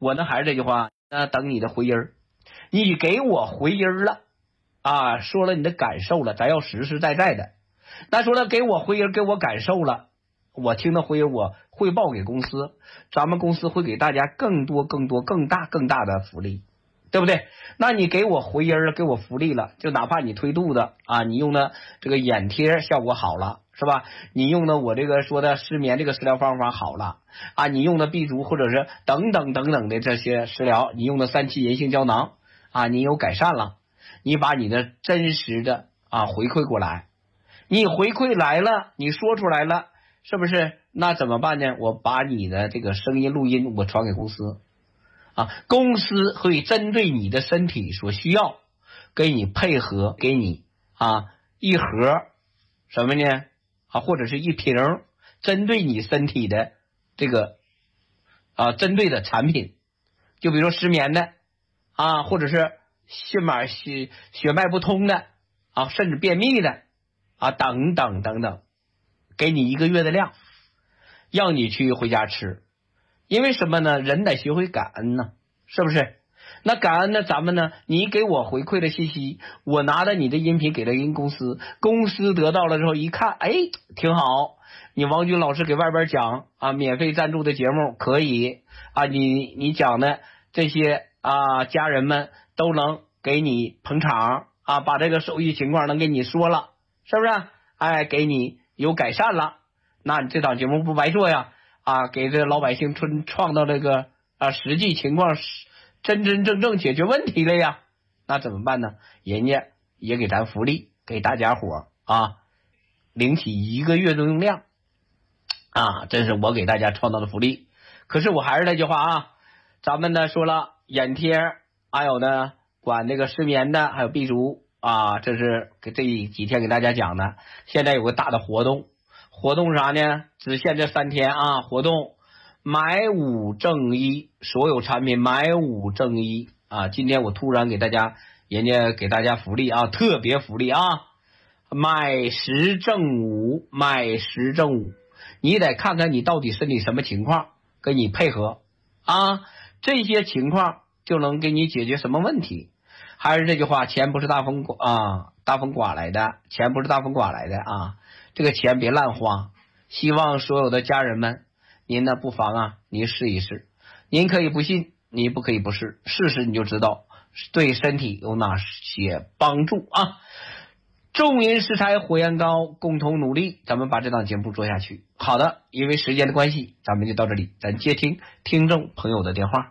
我呢还是这句话，等你的回音儿。你给我回音儿了啊，说了你的感受了，咱要实实在在的。那说了给我回音，给我感受了，我听到回音，我汇报给公司，咱们公司会给大家更多、更大的福利，对不对？那你给我回音了，给我福利了，就哪怕你推肚子啊，你用的这个眼贴效果好了，是吧？你用的我这个说的失眠这个食疗方法好了啊，你用的碧竹或者是等等的这些食疗，你用的3期银杏胶囊啊，你有改善了，你把你的真实的回馈过来，你回馈来了，你说出来了，是不是？那怎么办呢？我把你的这个声音录音我传给公司啊，公司会针对你的身体所需要，给你配合，给你一盒什么呢？或者是一瓶针对你身体的这个针对的产品，就比如说失眠的或者是血脉不通的甚至便秘的等等，给你1个月的量，让你去回家吃。因为什么呢？人得学会感恩呢，是不是？那感恩呢，咱们呢，你给我回馈的信息，我拿着你的音频给了人公司，公司得到了之后一看，挺好，你王军老师给外边讲免费赞助的节目可以你讲的这些家人们都能给你捧场把这个手艺情况能给你说了，是不是？给你有改善了，那你这档节目不白做呀给这老百姓创造这个实际情况真正解决问题了呀。那怎么办呢？人家也给咱福利，给大家伙领取1个月的用量这是我给大家创造的福利。可是我还是那句话咱们呢说了眼贴，还有呢管这个失眠的，还有碧竹这是这几天给大家讲的。现在有个大的活动是啥呢？只限这3天活动买5赠1，所有产品买5赠1今天我突然给大家人家给大家福利特别福利买10赠5，买10赠5。你得看看你到底身体什么情况，跟你配合这些情况就能给你解决什么问题。还是这句话，钱不是大风刮来的，钱不是大风刮来的这个钱别乱花。希望所有的家人们，您呢不妨您试一试，您可以不信，你不可以不试，试试你就知道对身体有哪些帮助众人拾柴火焰高，共同努力，咱们把这档节目做下去。好的，因为时间的关系，咱们就到这里，咱接听听众朋友的电话。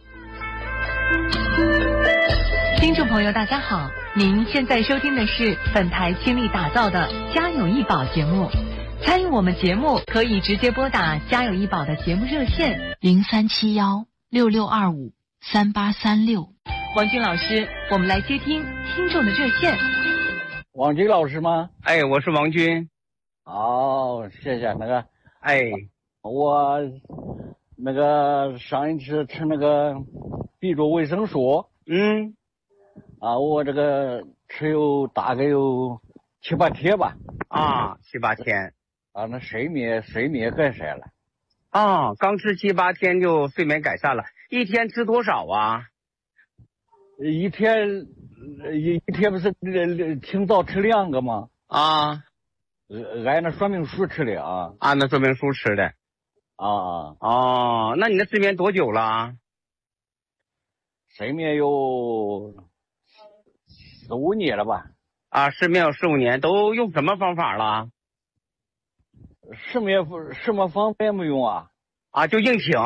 听众朋友大家好，您现在收听的是本台倾力打造的家有医保节目。参与我们节目可以直接拨打家有医保的节目热线 037166253836。 王军老师，我们来接听听众的热线。 王军老师吗？ 我是王军。 谢谢。我那个上一次吃那个碧竹维生素，我这个吃大概有7、8天吧。 7、8天。 那睡眠改善了。 刚吃7、8天就睡眠改善了。一天吃多少一天不是清早吃2个吗？按那说明书吃的按那说明书吃的。那你的睡眠多久了？ 睡眠有4、5年了吧。 失眠有4、5年，都用什么方法了？ 什么方法也没用就硬请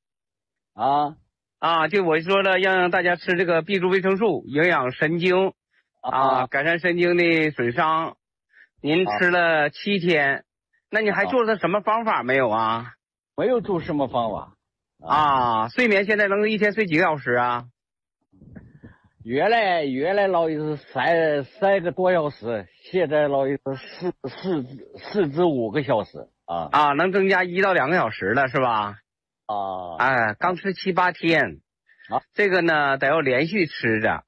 就我说了，让大家吃这个碧竹维生素，营养神经改善神经的损伤。您吃了7天，那你还做了什么方法没有没有做什么方法睡眠现在能一天睡几个小时原来老也是3个多小时，现在老也是4至5个小时能增加1到2个小时了是吧？刚吃7、8天这个呢得要连续吃着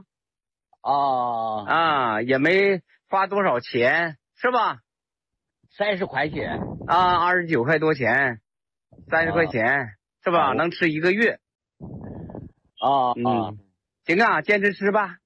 也没花多少钱是吧 ？30块钱 29块多钱，30块钱是吧？能吃1个月行啊，坚持吃吧。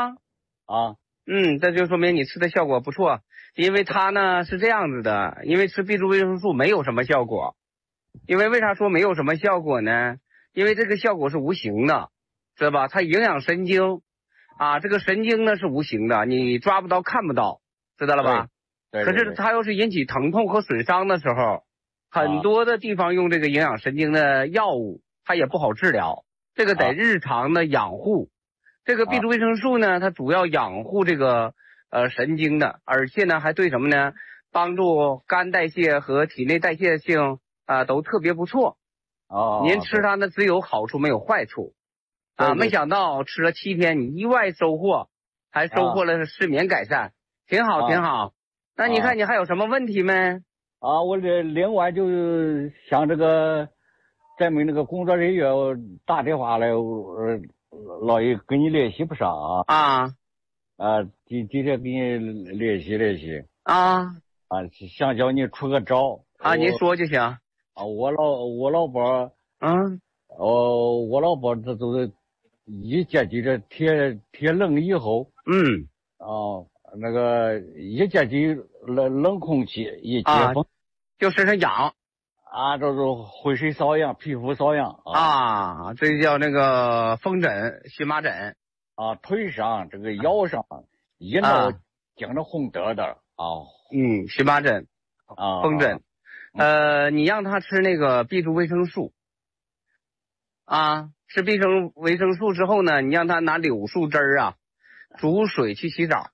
这就说明你吃的效果不错。因为它呢是这样子的，因为吃 B 族维生素没有什么效果。因为啥说没有什么效果呢？因为这个效果是无形的，知道吧？它营养神经这个神经呢是无形的，你抓不到看不到，知道了吧？ 对。 可是它要是引起疼痛和损伤的时候，很多的地方用这个营养神经的药物，它也不好治疗。这个得日常的养护。这个 B 族维生素呢，它主要养护这个神经的，而且呢还对什么呢？帮助肝代谢和体内代谢性都特别不错。您吃它呢只有好处没有坏处。没想到吃了7天，你意外收获，还收获了失眠改善，挺好挺好。那你看你还有什么问题没？ 我另外就是像这个咱们那个工作人员打电话来，老爷跟你联系不上今天给你联系想叫你出个招您说就行我老婆我老婆这都是一接近这天冷以后那个一接近冷空气一接风就身上痒这是浑身瘙痒，皮肤瘙痒这叫那个风疹、荨麻疹腿上这个腰上一闹经着红得的荨麻疹风疹你让他吃那个 B 族维生素吃 B 族维生素之后呢，你让他拿柳树汁儿煮水去洗澡。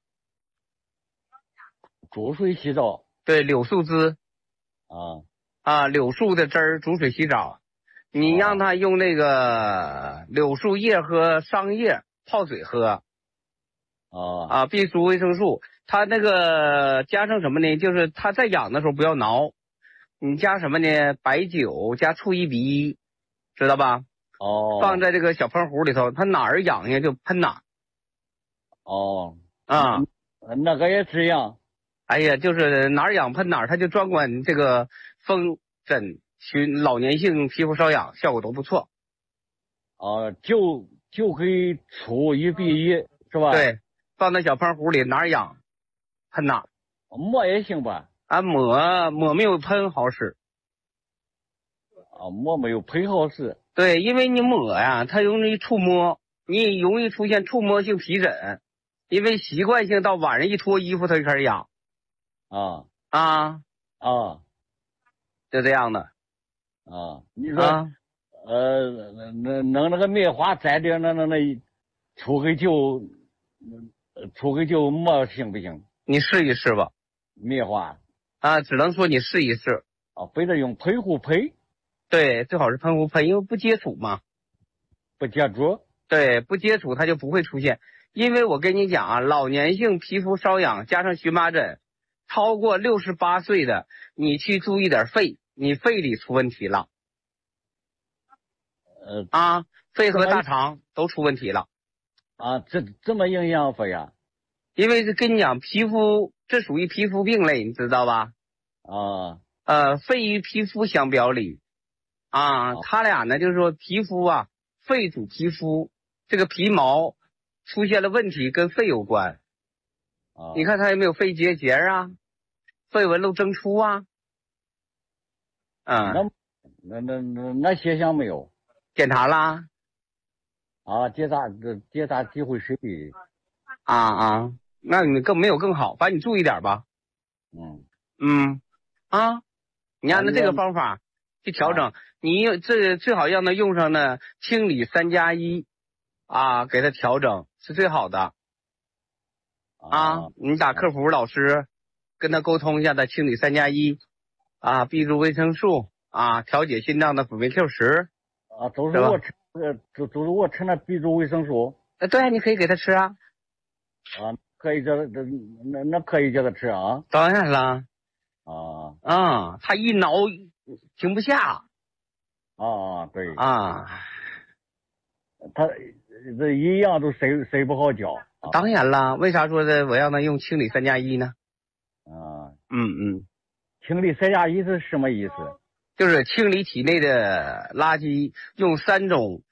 煮水洗澡？ 对，柳树汁柳树的汁儿煮水洗澡。你让他用那个柳树叶和桑叶泡水喝。B 族维生素，它那个加上什么呢？就是他在痒的时候不要挠，你加什么呢？白酒加醋1比1，知道吧？放在这个小喷壶里头，它哪儿痒痒就喷哪儿。 那个也这样。 哎呀，就是哪儿痒喷哪儿，它就专管这个风疹、老年性皮肤瘙痒，效果都不错。 就可以醋1比1，是吧？ 对，放在小喷壶里，哪儿痒喷哪儿。 抹也行吧？ 抹没有喷好使。 抹没有喷好使。 对，因为你抹它容易触摸，你容易出现触摸性皮疹，因为习惯性到晚上一脱衣服它就开始痒。就这样的。 你说那个棉花摘点那出黑酒抹行不行？ 你试一试吧。 棉花只能说你试一试。 非得用喷壶喷。 对，最好是喷壶喷，因为不接触嘛。 不接触？ 对，不接触它就不会出现。因为我跟你讲老年性皮肤瘙痒加上荨麻疹，超过68岁的，你去注意点肺，你肺里出问题了。肺和大肠都出问题了。 这么影响肺呀？ 因为是跟你讲皮肤，这属于皮肤病类，你知道吧？肺与皮肤相表里。他俩呢就是说皮肤肺主皮肤，这个皮毛出现了问题跟肺有关。你看他有没有肺结节肺纹路增出那现象没有？ 检查啦？ 检查机会是比那你没有更好，反正你注意点吧。你按照这个方法去调整，你最好让他用上呢清理3+1给他调整是最好的。你打客服老师跟他沟通一下，他清理3+1 B 族维生素调节心脏的辅酶 Q10 都是我吃那 B 族维生素。 对，你可以给他吃可以叫那可以叫他吃当然了。他一挠停不下。 对。他这一样都睡不好觉。 当然了，为啥说我让他用清理3+1呢？ 清理3+1是什么意思？ 就是清理体内的垃圾，用3种